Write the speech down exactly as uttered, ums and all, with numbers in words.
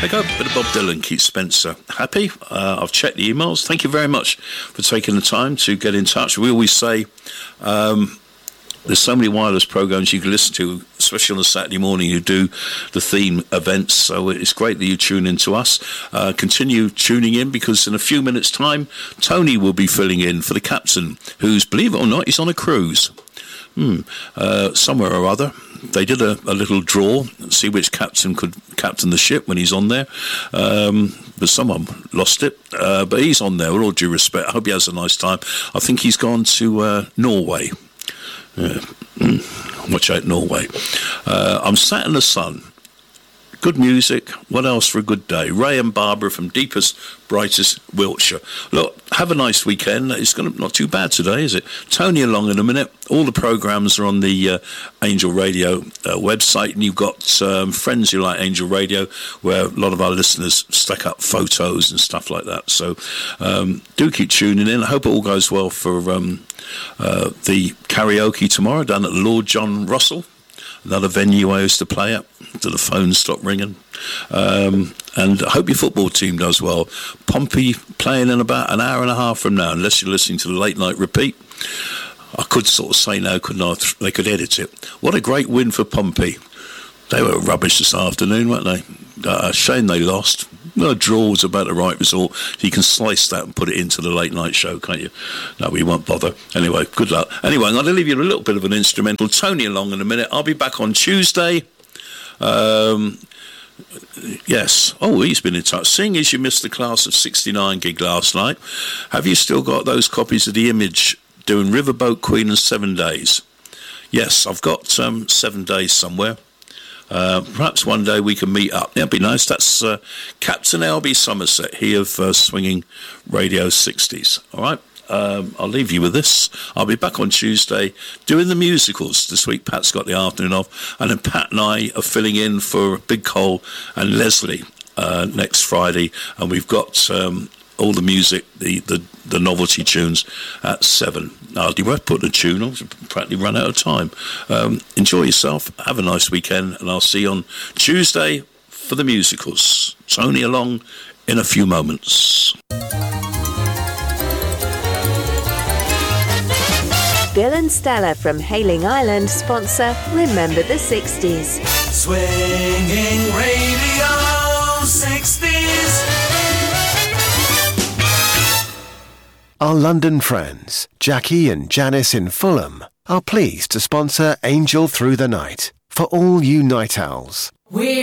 There you go, bit of Bob Dylan, Keith Spencer. Happy? Uh, I've checked the emails. Thank you very much for taking the time to get in touch. We always say um, there's so many wireless programs you can listen to, especially on a Saturday morning, who do the theme events. So it's great that you tune in to us. Uh, continue tuning in, because in a few minutes' time, Tony will be filling in for the captain, who's, believe it or not, he's on a cruise. Hmm. Uh, somewhere or other. They did a, a little draw, see which captain could captain the ship when he's on there. Um, but someone lost it. Uh, but he's on there, with all due respect. I hope he has a nice time. I think he's gone to uh, Norway. Yeah. Watch out, Norway. Uh, I'm sat in the sun. Good music. What else for a good day? Ray and Barbara from deepest, brightest Wiltshire. Look, have a nice weekend. It's gonna not too bad today, is it? Tony along in a minute. All the programmes are on the uh, Angel Radio uh, website, and you've got um, Friends Who Like Angel Radio, where a lot of our listeners stack up photos and stuff like that. So um, do keep tuning in. I hope it all goes well for um, uh, the karaoke tomorrow down at Lord John Russell. Another venue I used to play at, till the phone stopped ringing. Um, and I hope your football team does well. Pompey playing in about an hour and a half from now, unless you're listening to the late night repeat. I could sort of say now, couldn't I? They could edit it. What a great win for Pompey. They were rubbish this afternoon, weren't they? Uh, shame they lost. No, a draw was about the right result. You can slice that and put it into the late night show, can't you? No, we won't bother. Anyway, good luck. Anyway, I'm going to leave you a little bit of an instrumental. Tony along in a minute. I'll be back on Tuesday. Um, yes. Oh, he's been in touch. Seeing as you missed the Class of sixty-nine gig last night, have you still got those copies of The Image doing Riverboat Queen and Seven Days? Yes, I've got um, Seven Days somewhere. Uh, perhaps one day we can meet up. That'd be nice. That's uh, Captain L B Somerset, he of uh, Swinging Radio sixties. All right, um, I'll leave you with this. I'll be back on Tuesday doing the musicals. This week Pat's got the afternoon off, and then Pat and I are filling in for Big Cole and Leslie uh, next Friday, and we've got um, all the music, the, the, the novelty tunes at seven. Hardly worth putting a tune on, practically run out of time. Um, enjoy yourself, have a nice weekend, and I'll see you on Tuesday for the musicals. Tony along in a few moments. Bill and Stella from Hailing Island sponsor Remember the sixties. Swinging Radio sixties. Our London friends, Jackie and Janice in Fulham, are pleased to sponsor Angel Through the Night for all you night owls. We